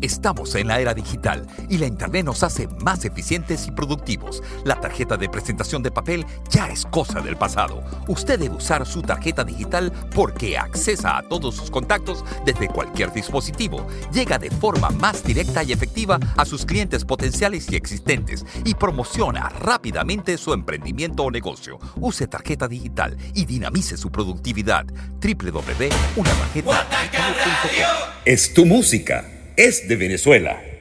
Estamos en la era digital y la Internet nos hace más eficientes y productivos. La tarjeta de presentación de papel ya es cosa del pasado. Usted debe usar su tarjeta digital porque accesa a todos sus contactos desde cualquier dispositivo. Llega de forma más directa y efectiva a sus clientes potenciales y existentes y promociona rápidamente su emprendimiento o negocio. Use tarjeta digital y dinamice su productividad. www.unatarjetadigital.com. Es tu música. Es de Venezuela.